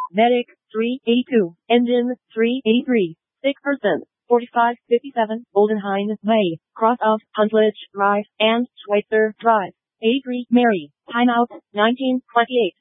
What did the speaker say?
Medic 382, Engine 383, sick person 4557, Oldenhain Way, cross of Huntledge Drive and Schweitzer Drive. Avery Mary, timeout 1928.